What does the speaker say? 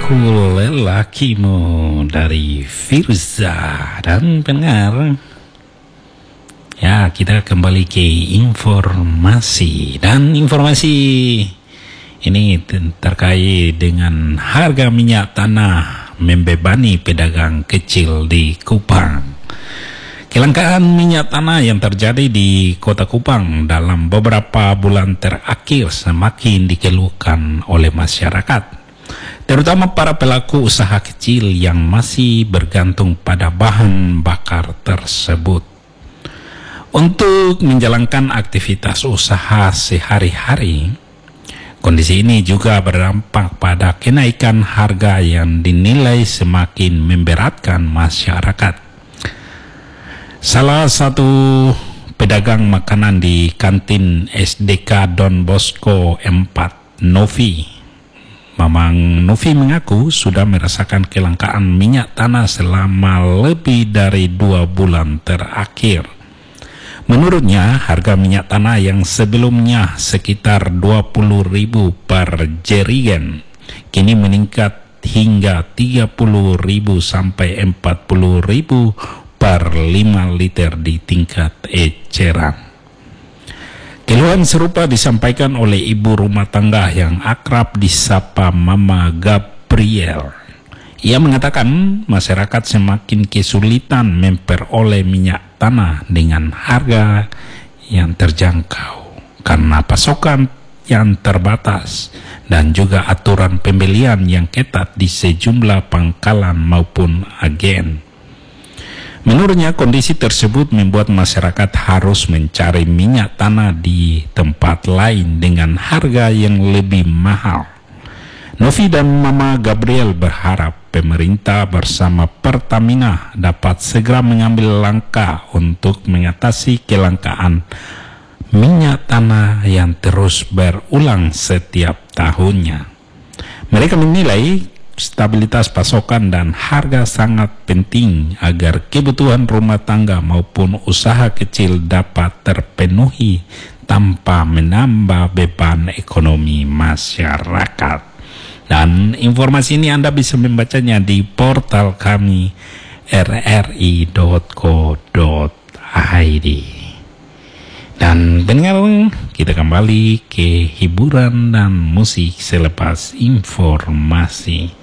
Aku lelakimu dari Firza dan pendengar. Ya, kita kembali ke informasi ini terkait dengan harga minyak tanah membebani pedagang kecil di Kupang. Kelangkaan minyak tanah yang terjadi di kota Kupang dalam beberapa bulan terakhir semakin dikeluhkan oleh masyarakat, terutama para pelaku usaha kecil yang masih bergantung pada bahan bakar tersebut untuk menjalankan aktivitas usaha sehari-hari. Kondisi ini juga berdampak pada kenaikan harga yang dinilai semakin memberatkan masyarakat. Salah satu pedagang makanan di kantin SDK Don Bosco 4, Mamang Novi mengaku sudah merasakan kelangkaan minyak tanah selama lebih dari 2 bulan terakhir. Menurutnya, harga minyak tanah yang sebelumnya sekitar 20.000 per jerigen kini meningkat hingga 30.000 sampai 40.000 per 5 liter di tingkat eceran. Keluhan serupa disampaikan oleh ibu rumah tangga yang akrab disapa Mama Gabriel. Ia mengatakan masyarakat semakin kesulitan memperoleh minyak tanah dengan harga yang terjangkau karena pasokan yang terbatas dan juga aturan pembelian yang ketat di sejumlah pangkalan maupun agen. Menurutnya, kondisi tersebut membuat masyarakat harus mencari minyak tanah di tempat lain dengan harga yang lebih mahal. Novi dan Mama Gabriel berharap pemerintah bersama Pertamina dapat segera mengambil langkah untuk mengatasi kelangkaan minyak tanah yang terus berulang setiap tahunnya. Mereka menilai stabilitas pasokan dan harga sangat penting agar kebutuhan rumah tangga maupun usaha kecil dapat terpenuhi tanpa menambah beban ekonomi masyarakat. Dan informasi ini Anda bisa membacanya di portal kami rri.co.id. Dan pendengar, kita kembali ke hiburan dan musik selepas informasi.